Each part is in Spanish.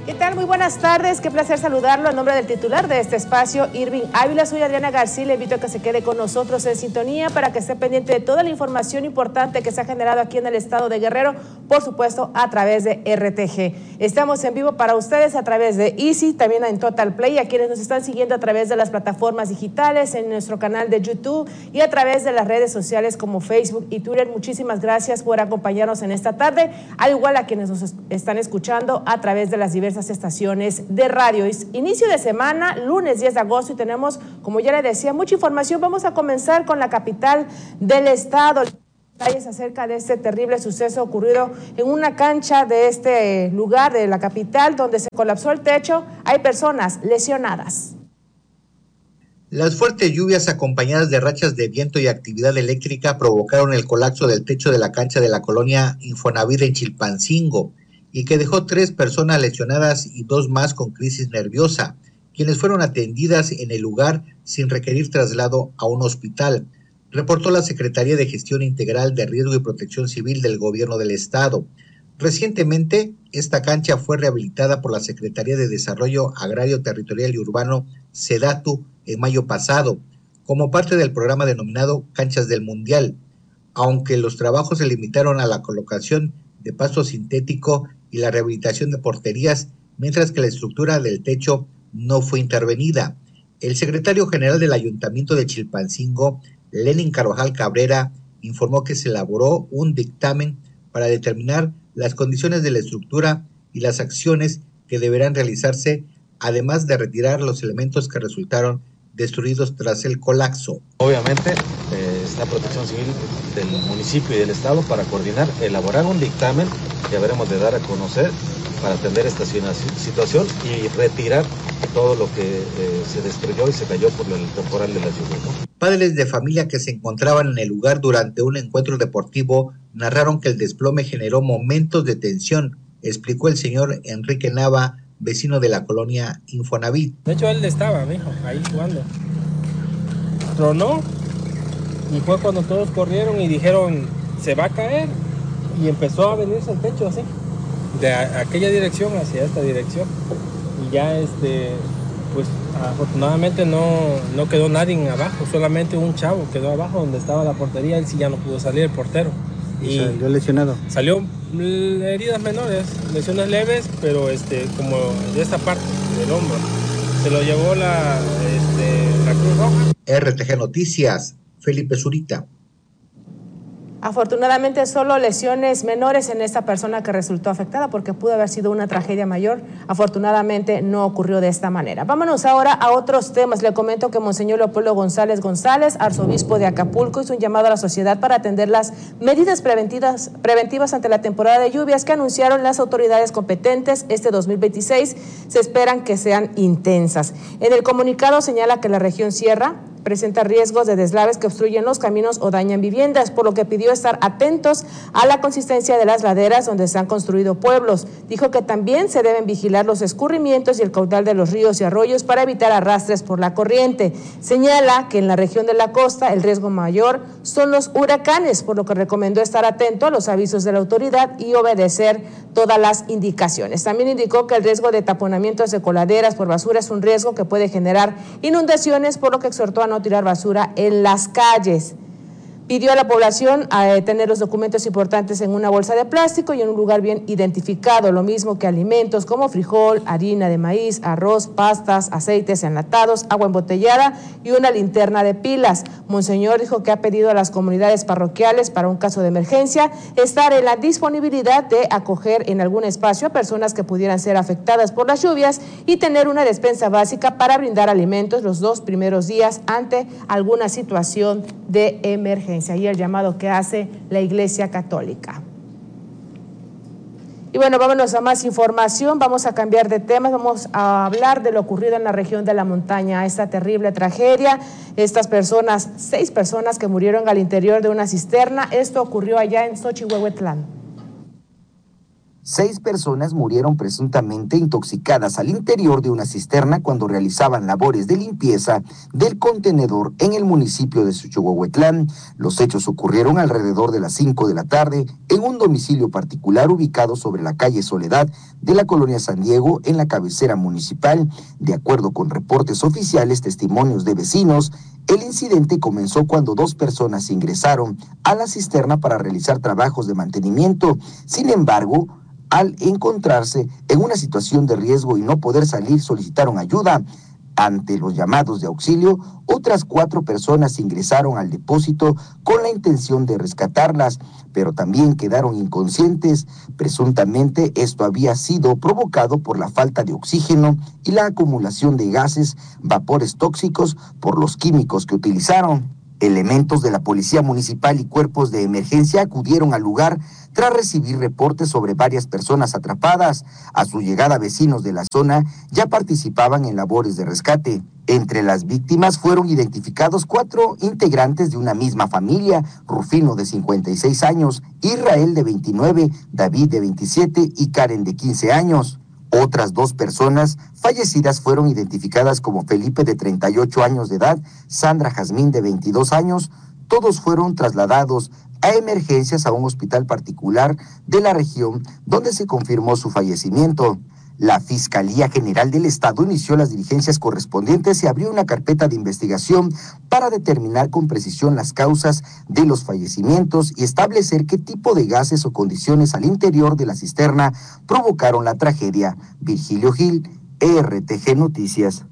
¿Qué tal? Muy buenas tardes, qué placer saludarlo en nombre del titular de este espacio, Irving Ávila. Soy Adriana García, le invito a que se quede con nosotros en sintonía para que esté pendiente de toda la información importante que se ha generado aquí en el estado de Guerrero, por supuesto a través de RTG. Estamos en vivo para ustedes a través de Easy, también en Total Play, a quienes nos están siguiendo a través de las plataformas digitales, en nuestro canal de YouTube y a través de las redes sociales como Facebook y Twitter. Muchísimas gracias por acompañarnos en esta tarde, al igual a quienes nos están escuchando a través de las diversas estaciones de radio. Es inicio de semana, lunes 10 de agosto, y tenemos, como ya le decía, mucha información. Vamos a comenzar con la capital del estado. Detalles acerca de este terrible suceso ocurrido en una cancha de este lugar de la capital, donde se colapsó el techo. Hay personas lesionadas. Las fuertes lluvias acompañadas de rachas de viento y actividad eléctrica provocaron el colapso del techo de la cancha de la colonia Infonavit en Chilpancingo, y que dejó 3 personas lesionadas y 2 más con crisis nerviosa, quienes fueron atendidas en el lugar sin requerir traslado a un hospital, reportó la Secretaría de Gestión Integral de Riesgo y Protección Civil del Gobierno del Estado. Recientemente, esta cancha fue rehabilitada por la Secretaría de Desarrollo Agrario, Territorial y Urbano, SEDATU, en mayo pasado, como parte del programa denominado Canchas del Mundial, aunque los trabajos se limitaron a la colocación de pasto sintético y la rehabilitación de porterías, mientras que la estructura del techo no fue intervenida. El secretario general del Ayuntamiento de Chilpancingo, Lenin Carvajal Cabrera, informó que se elaboró un dictamen para determinar las condiciones de la estructura y las acciones que deberán realizarse, además de retirar los elementos que resultaron destruidos tras el colapso. Obviamente está Protección Civil del municipio y del estado para coordinar, elaborar un dictamen que habremos de dar a conocer para atender esta situación y retirar todo lo que se destruyó y se cayó por el temporal de la lluvia, ¿no? Padres de familia que se encontraban en el lugar durante un encuentro deportivo narraron que el desplome generó momentos de tensión, explicó el señor Enrique Nava, vecino de la colonia Infonavit. De hecho, él estaba, mijo, ahí jugando. Tronó y fue cuando todos corrieron y dijeron, se va a caer, y empezó a venirse el techo así, de aquella dirección hacia esta dirección. Y ya pues afortunadamente no quedó nadie abajo, solamente un chavo quedó abajo donde estaba la portería. Él sí ya no pudo salir, el portero. ¿Y salió lesionado? Salió heridas menores, lesiones leves, pero como de esta parte del hombro. Se lo llevó la Cruz Roja. RTG Noticias, Felipe Zurita. Afortunadamente solo lesiones menores en esta persona que resultó afectada, porque pudo haber sido una tragedia mayor. Afortunadamente no ocurrió de esta manera. Vámonos ahora a otros temas. Le comento que Monseñor Leopoldo González González, arzobispo de Acapulco, hizo un llamado a la sociedad para atender las medidas preventivas ante la temporada de lluvias que anunciaron las autoridades competentes. Este 2026 se esperan que sean intensas. En el comunicado señala que la región Sierra presenta riesgos de deslaves que obstruyen los caminos o dañan viviendas, por lo que pidió estar atentos a la consistencia de las laderas donde se han construido pueblos. Dijo que también se deben vigilar los escurrimientos y el caudal de los ríos y arroyos para evitar arrastres por la corriente. Señala que en la región de la costa el riesgo mayor son los huracanes, por lo que recomendó estar atento a los avisos de la autoridad y obedecer todas las indicaciones. También indicó que el riesgo de taponamientos de coladeras por basura es un riesgo que puede generar inundaciones, por lo que exhortó a no tirar basura en las calles. Pidió a la población tener los documentos importantes en una bolsa de plástico y en un lugar bien identificado, lo mismo que alimentos como frijol, harina de maíz, arroz, pastas, aceites enlatados, agua embotellada y una linterna de pilas. Monseñor dijo que ha pedido a las comunidades parroquiales, para un caso de emergencia, estar en la disponibilidad de acoger en algún espacio a personas que pudieran ser afectadas por las lluvias y tener una despensa básica para brindar alimentos los 2 primeros días ante alguna situación de emergencia. Y el llamado que hace la Iglesia Católica. Y bueno, vámonos a más información. Vamos a cambiar de temas. Vamos a hablar de lo ocurrido en la región de la montaña, esta terrible tragedia. Estas personas, 6 personas que murieron al interior de una cisterna. Esto ocurrió allá en Xochihuehuetlán. 6 personas murieron presuntamente intoxicadas al interior de una cisterna cuando realizaban labores de limpieza del contenedor en el municipio de Xochihuahuetlán. Los hechos ocurrieron alrededor de las 5 de la tarde en un domicilio particular ubicado sobre la calle Soledad de la colonia San Diego en la cabecera municipal. De acuerdo con reportes oficiales, testimonios de vecinos, el incidente comenzó cuando 2 personas ingresaron a la cisterna para realizar trabajos de mantenimiento. Sin embargo, al encontrarse en una situación de riesgo y no poder salir, solicitaron ayuda. Ante los llamados de auxilio, otras 4 personas ingresaron al depósito con la intención de rescatarlas, pero también quedaron inconscientes. Presuntamente esto había sido provocado por la falta de oxígeno y la acumulación de gases, vapores tóxicos por los químicos que utilizaron. Elementos de la Policía Municipal y cuerpos de emergencia acudieron al lugar tras recibir reportes sobre varias personas atrapadas. A su llegada, vecinos de la zona ya participaban en labores de rescate. Entre las víctimas fueron identificados 4 integrantes de una misma familia: Rufino, de 56 años, Israel, de 29, David, de 27 y Karen, de 15 años. Otras 2 personas fallecidas fueron identificadas como Felipe, de 38 años de edad, Sandra Jazmín, de 22 años. Todos fueron trasladados a emergencias a un hospital particular de la región, donde se confirmó su fallecimiento. La Fiscalía General del Estado inició las diligencias correspondientes y abrió una carpeta de investigación para determinar con precisión las causas de los fallecimientos y establecer qué tipo de gases o condiciones al interior de la cisterna provocaron la tragedia. Virgilio Gil, RTG Noticias.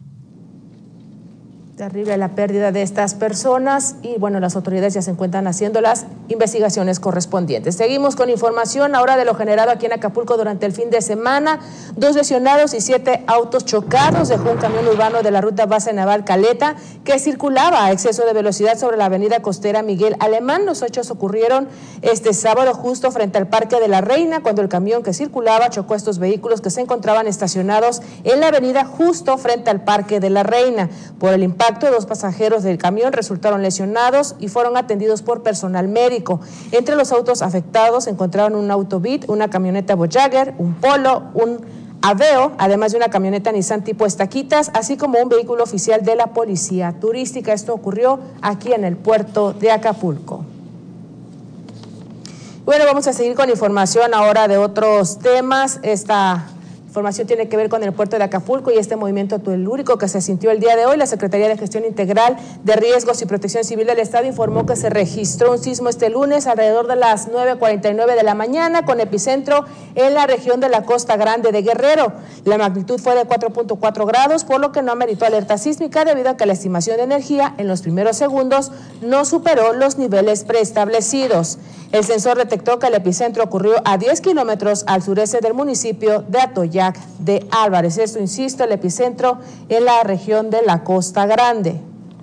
Terrible la pérdida de estas personas y bueno, las autoridades ya se encuentran haciendo las investigaciones correspondientes. Seguimos con información ahora de lo generado aquí en Acapulco durante el fin de semana. 2 lesionados y 7 autos chocados dejó un camión urbano de la ruta base naval Caleta que circulaba a exceso de velocidad sobre la avenida costera Miguel Alemán. Los hechos ocurrieron este sábado justo frente al Parque de la Reina, cuando el camión que circulaba chocó a estos vehículos que se encontraban estacionados en la avenida justo frente al Parque de la Reina. Por el impacto, 2 pasajeros del camión resultaron lesionados y fueron atendidos por personal médico. Entre los autos afectados se encontraron un auto Beat, una camioneta Voyager, un Polo, un Aveo, además de una camioneta Nissan tipo Estaquitas, así como un vehículo oficial de la Policía Turística. Esto ocurrió aquí en el puerto de Acapulco. Bueno, vamos a seguir con información ahora de otros temas. Esta información tiene que ver con el puerto de Acapulco y este movimiento telúrico que se sintió el día de hoy. La Secretaría de Gestión Integral de Riesgos y Protección Civil del Estado informó que se registró un sismo este lunes alrededor de las 9:49 de la mañana con epicentro en la región de la Costa Grande de Guerrero. La magnitud fue de 4.4 grados, por lo que no ameritó alerta sísmica debido a que la estimación de energía en los primeros segundos no superó los niveles preestablecidos. El sensor detectó que el epicentro ocurrió a 10 kilómetros al sureste del municipio de Atoyac de Álvarez. Esto, insisto, el epicentro en la región de la Costa Grande.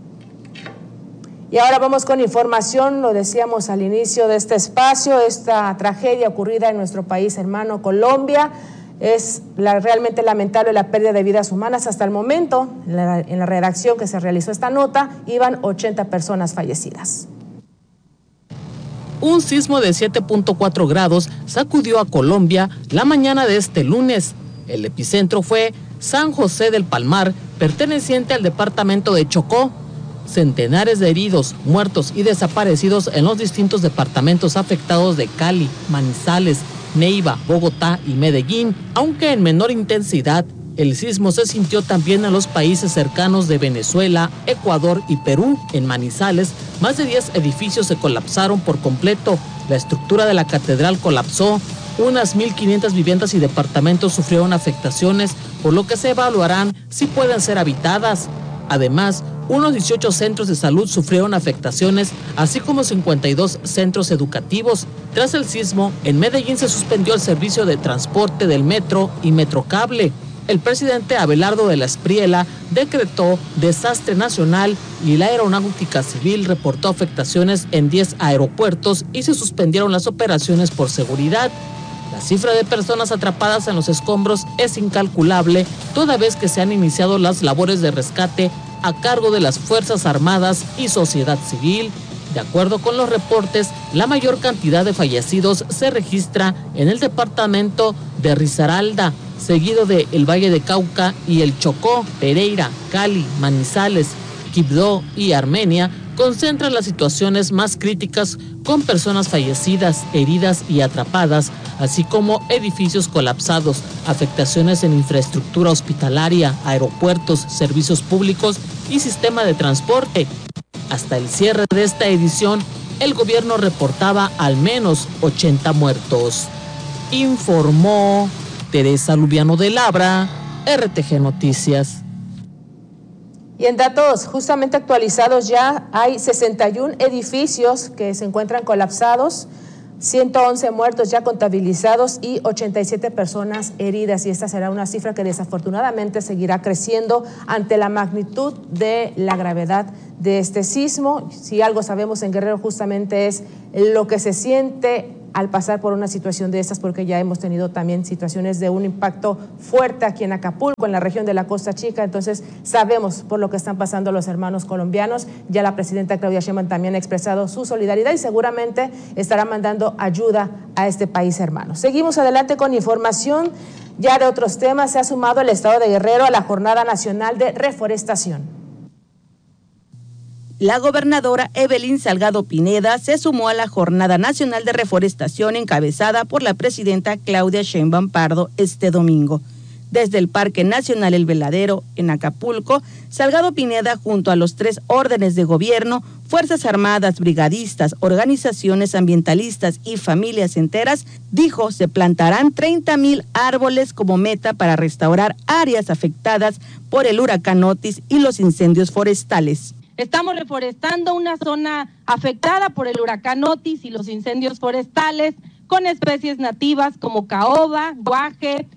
Y ahora vamos con información, lo decíamos al inicio de este espacio, esta tragedia ocurrida en nuestro país hermano Colombia. Es realmente lamentable la pérdida de vidas humanas. Hasta el momento, en la redacción que se realizó esta nota, iban 80 personas fallecidas. Un sismo de 7.4 grados sacudió a Colombia la mañana de este lunes. El epicentro fue San José del Palmar, perteneciente al departamento de Chocó. Centenares de heridos, muertos y desaparecidos en los distintos departamentos afectados de Cali, Manizales, Neiva, Bogotá y Medellín, aunque en menor intensidad. El sismo se sintió también en los países cercanos de Venezuela, Ecuador y Perú. En Manizales, más de 10 edificios se colapsaron por completo. La estructura de la catedral colapsó. Unas 1.500 viviendas y departamentos sufrieron afectaciones, por lo que se evaluarán si pueden ser habitadas. Además, unos 18 centros de salud sufrieron afectaciones, así como 52 centros educativos. Tras el sismo, en Medellín se suspendió el servicio de transporte del metro y Metrocable. El presidente Abelardo de la Espriella decretó desastre nacional y la Aeronáutica Civil reportó afectaciones en 10 aeropuertos y se suspendieron las operaciones por seguridad. La cifra de personas atrapadas en los escombros es incalculable, toda vez que se han iniciado las labores de rescate a cargo de las Fuerzas Armadas y sociedad civil. De acuerdo con los reportes, la mayor cantidad de fallecidos se registra en el departamento de Risaralda, seguido de el Valle de Cauca y el Chocó. Pereira, Cali, Manizales, Quibdó y Armenia concentran las situaciones más críticas, con personas fallecidas, heridas y atrapadas, así como edificios colapsados, afectaciones en infraestructura hospitalaria, aeropuertos, servicios públicos y sistema de transporte. Hasta el cierre de esta edición, el gobierno reportaba al menos 80 muertos. Informó Teresa Lubiano de Labra, RTG Noticias. Y en datos justamente actualizados, ya hay 61 edificios que se encuentran colapsados, 111 muertos ya contabilizados y 87 personas heridas, y esta será una cifra que desafortunadamente seguirá creciendo ante la magnitud de la gravedad de este sismo. Si algo sabemos en Guerrero justamente es lo que se siente al pasar por una situación de estas, porque ya hemos tenido también situaciones de un impacto fuerte aquí en Acapulco, en la región de la Costa Chica. Entonces sabemos por lo que están pasando los hermanos colombianos. Ya la presidenta Claudia Sheinbaum también ha expresado su solidaridad y seguramente estará mandando ayuda a este país hermano. Seguimos adelante con información ya de otros temas. Se ha sumado el estado de Guerrero a la Jornada Nacional de Reforestación. La gobernadora Evelyn Salgado Pineda se sumó a la Jornada Nacional de Reforestación encabezada por la presidenta Claudia Sheinbaum Pardo este domingo. Desde el Parque Nacional El Veladero, en Acapulco, Salgado Pineda, junto a los 3 órdenes de gobierno, Fuerzas Armadas, brigadistas, organizaciones ambientalistas y familias enteras, dijo se plantarán 30,000 árboles como meta para restaurar áreas afectadas por el huracán Otis y los incendios forestales. Estamos reforestando una zona afectada por el huracán Otis y los incendios forestales con especies nativas como caoba, guaje,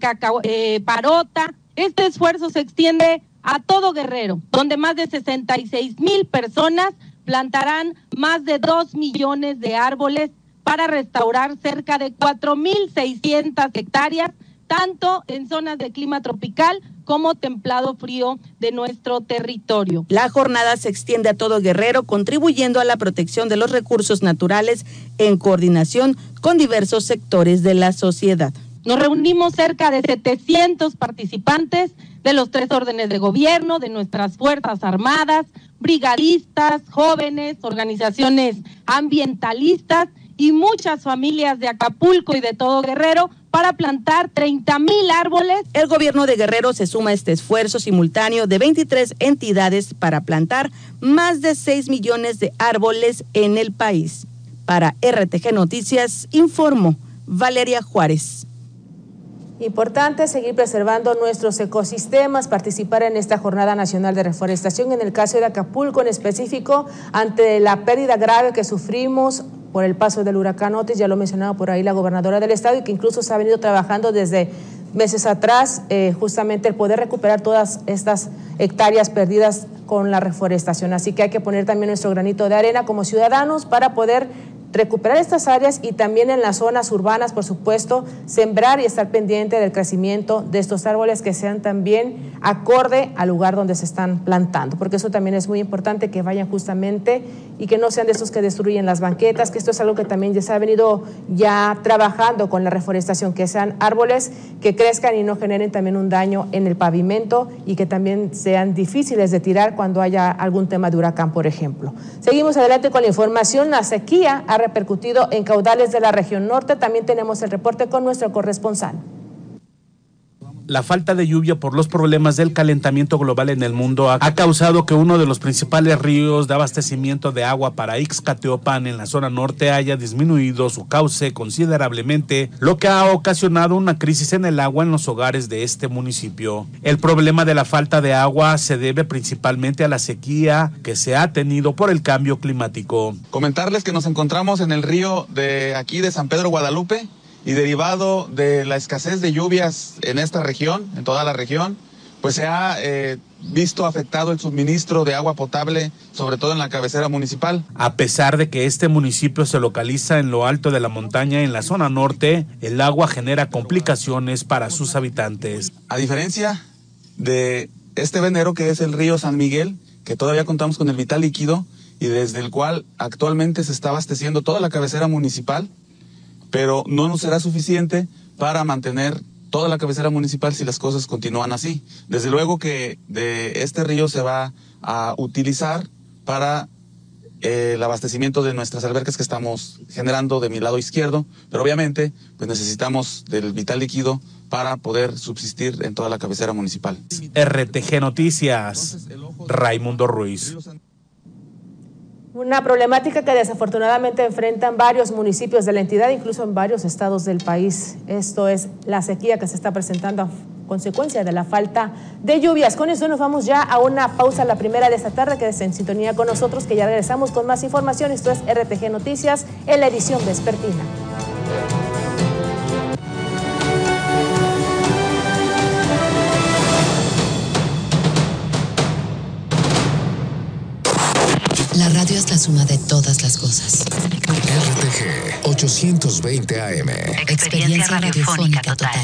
parota. Este esfuerzo se extiende a todo Guerrero, donde más de 66,000 personas plantarán más de 2 millones de árboles para restaurar cerca de 4,600 hectáreas, tanto en zonas de clima tropical como templado frío de nuestro territorio. La jornada se extiende a todo Guerrero, contribuyendo a la protección de los recursos naturales en coordinación con diversos sectores de la sociedad. Nos reunimos cerca de 700 participantes de los 3 órdenes de gobierno, de nuestras Fuerzas Armadas, brigadistas, jóvenes, organizaciones ambientalistas y muchas familias de Acapulco y de todo Guerrero para plantar 30,000 árboles. El gobierno de Guerrero se suma a este esfuerzo simultáneo de 23 entidades para plantar más de 6 millones de árboles en el país. Para RTG Noticias, informó Valeria Juárez. Importante seguir preservando nuestros ecosistemas, participar en esta Jornada Nacional de Reforestación, en el caso de Acapulco en específico, ante la pérdida grave que sufrimos por el paso del huracán Otis, ya lo mencionaba por ahí la gobernadora del estado, y que incluso se ha venido trabajando desde meses atrás, justamente el poder recuperar todas estas hectáreas perdidas con la reforestación. Así que hay que poner también nuestro granito de arena como ciudadanos para poder recuperar estas áreas, y también en las zonas urbanas, por supuesto, sembrar y estar pendiente del crecimiento de estos árboles que sean también acorde al lugar donde se están plantando, porque eso también es muy importante, que vayan justamente y que no sean de esos que destruyen las banquetas, que esto es algo que también ya se ha venido ya trabajando con la reforestación, que sean árboles que crezcan y no generen también un daño en el pavimento, y que también sean difíciles de tirar cuando haya algún tema de huracán, por ejemplo. Seguimos adelante con la información. La sequía ha repercutido en caudales de la región norte. También tenemos el reporte con nuestro corresponsal. La falta de lluvia por los problemas del calentamiento global en el mundo ha causado que uno de los principales ríos de abastecimiento de agua para Ixcateopan en la zona norte haya disminuido su cauce considerablemente, lo que ha ocasionado una crisis en el agua en los hogares de este municipio. El problema de la falta de agua se debe principalmente a la sequía que se ha tenido por el cambio climático. Comentarles que nos encontramos en el río de aquí de San Pedro Guadalupe, y derivado de la escasez de lluvias en esta región, en toda la región, pues se ha visto afectado el suministro de agua potable, sobre todo en la cabecera municipal. A pesar de que este municipio se localiza en lo alto de la montaña en la zona norte, el agua genera complicaciones para sus habitantes. A diferencia de este venero que es el río San Miguel, que todavía contamos con el vital líquido, y desde el cual actualmente se está abasteciendo toda la cabecera municipal, pero no nos será suficiente para mantener toda la cabecera municipal si las cosas continúan así. Desde luego que de este río se va a utilizar para el abastecimiento de nuestras albercas que estamos generando de mi lado izquierdo, pero obviamente pues necesitamos del vital líquido para poder subsistir en toda la cabecera municipal. RTG Noticias, Raimundo Ruiz. Una problemática que desafortunadamente enfrentan varios municipios de la entidad, incluso en varios estados del país. Esto es la sequía que se está presentando a consecuencia de la falta de lluvias. Con eso nos vamos ya a una pausa, la primera de esta tarde. Quédese en sintonía con nosotros, que ya regresamos con más información. Esto es RTG Noticias en la edición vespertina. La radio es la suma de todas las cosas. RTG 820 AM. Experiencia radiofónica total.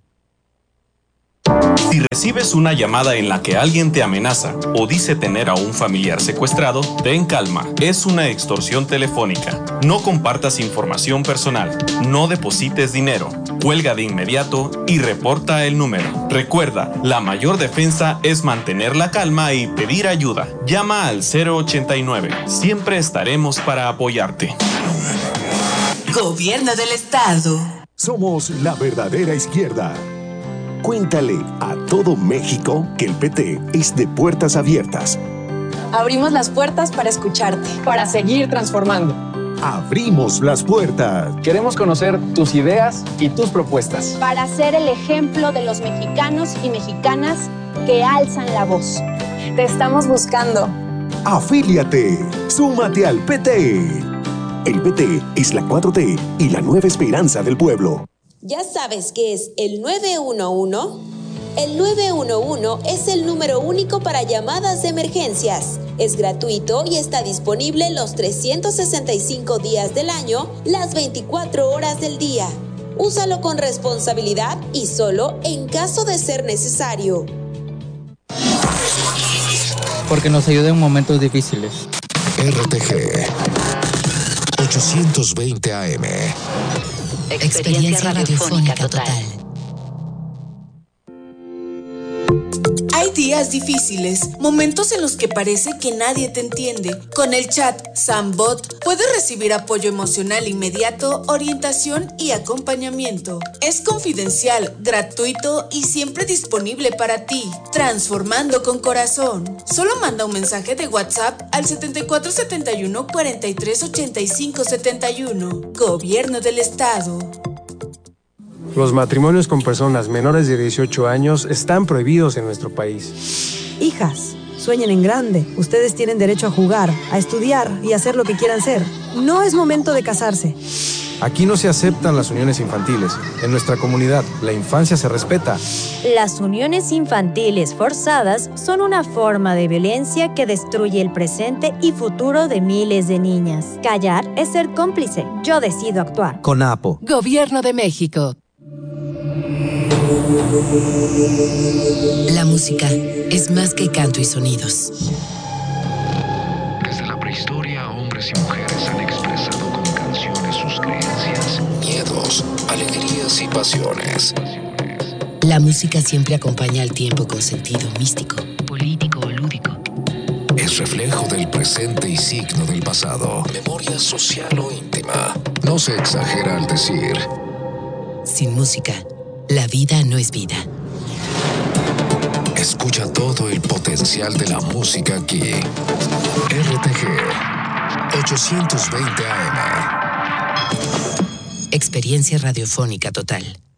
Si recibes una llamada en la que alguien te amenaza o dice tener a un familiar secuestrado, ten calma, es una extorsión telefónica. No compartas información personal, no deposites dinero, cuelga de inmediato y reporta el número. Recuerda, la mayor defensa es mantener la calma y pedir ayuda. Llama al 089, siempre estaremos para apoyarte. Gobierno del Estado. Somos la verdadera izquierda. Cuéntale a todo México que el PT es de puertas abiertas. Abrimos las puertas para escucharte, para seguir transformando. Abrimos las puertas. Queremos conocer tus ideas y tus propuestas. Para ser el ejemplo de los mexicanos y mexicanas que alzan la voz. Te estamos buscando. Afíliate. Súmate al PT. El PT es la 4T y la nueva esperanza del pueblo. ¿Ya sabes qué es el 911? El 911 es el número único para llamadas de emergencias. Es gratuito y está disponible los 365 días del año, las 24 horas del día. Úsalo con responsabilidad y solo en caso de ser necesario. Porque nos ayuda en momentos difíciles. RTG 820 AM. Experiencia radiofónica total. Hay días difíciles, momentos en los que parece que nadie te entiende. Con el chat Sambot puedes recibir apoyo emocional inmediato, orientación y acompañamiento. Es confidencial, gratuito y siempre disponible para ti. Transformando con corazón. Solo manda un mensaje de WhatsApp al 7471 43 85 71. Gobierno del Estado. Los matrimonios con personas menores de 18 años están prohibidos en nuestro país. Hijas, sueñen en grande. Ustedes tienen derecho a jugar, a estudiar y a hacer lo que quieran ser. No es momento de casarse. Aquí no se aceptan las uniones infantiles. En nuestra comunidad, la infancia se respeta. Las uniones infantiles forzadas son una forma de violencia que destruye el presente y futuro de miles de niñas. Callar es ser cómplice. Yo decido actuar. CONAPO. Gobierno de México. La música es más que canto y sonidos. Desde la prehistoria, hombres y mujeres han expresado con canciones sus creencias, miedos, alegrías y pasiones. La música siempre acompaña al tiempo con sentido místico, político o lúdico. Es reflejo del presente y signo del pasado. Memoria social o íntima. No se exagera al decir: sin música, la vida no es vida. Escucha todo el potencial de la música aquí. RTG 820 AM. Experiencia radiofónica total.